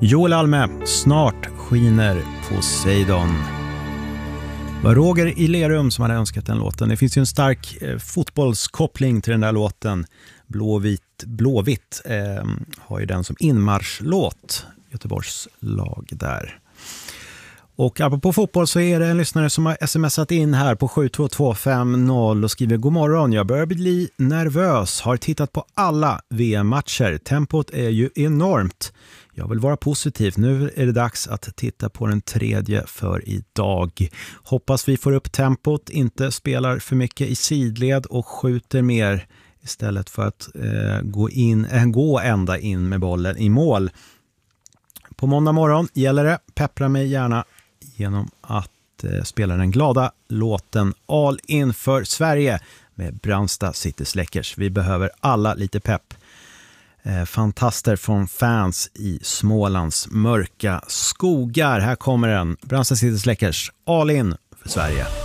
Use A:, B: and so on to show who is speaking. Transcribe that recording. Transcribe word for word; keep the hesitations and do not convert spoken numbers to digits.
A: Joel Alme, snart skiner Poseidon. Det var Roger i Lerum som hade önskat den låten. Det finns ju en stark eh, fotbollskoppling till den där låten. Blåvitt, Blåvitt eh, har ju den som inmarschlåt, Göteborgs lag där. Och apropå fotboll så är det en lyssnare som har smsat in här på sju två två fem noll och skriver: God morgon, jag börjar bli nervös. Har tittat på alla V M-matcher. Tempot är ju enormt. Jag vill vara positiv. Nu är det dags att titta på den tredje för idag. Hoppas vi får upp tempot, inte spelar för mycket i sidled och skjuter mer istället för att eh, gå, in, äh, gå ända in med bollen i mål. På måndag morgon gäller det, peppra mig gärna genom att eh, spela den glada låten All in för Sverige med Brandsta City Släckers. Vi behöver alla lite pepp. Eh, fantaster från fans i Smålands mörka skogar. Här kommer den, Brandsta City Släckers, All in för Sverige.